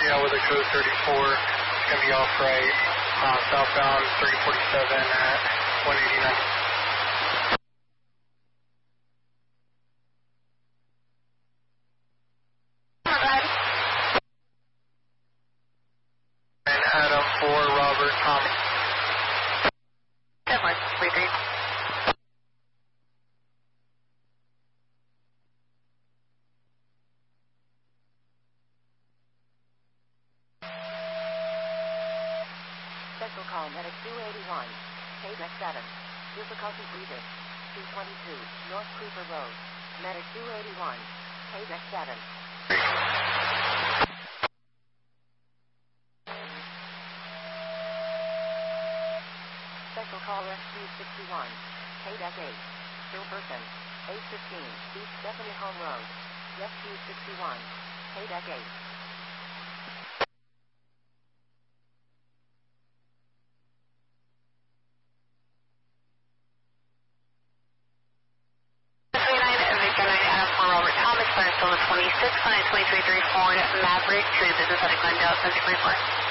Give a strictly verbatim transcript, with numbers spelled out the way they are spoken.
Yeah, with a code thirty-four. It's going to be off right, uh, southbound three forty-seven at one eighty-nine. And Adam four, Robert, Thomas. ten one, three three. Special call medic two eighty-one, Payback seven, difficulty breathing, two twenty-two, North Cooper Road, medic two eighty-one, Payback seven. Special call rescue sixty-one, Payback eight, still person, eight fifteen, East Stephanie Home Road, rescue sixty-one, Payback eight. Still the twenty-six, nine twenty-three, three four, Maverick to the business at Glendale, seven three four.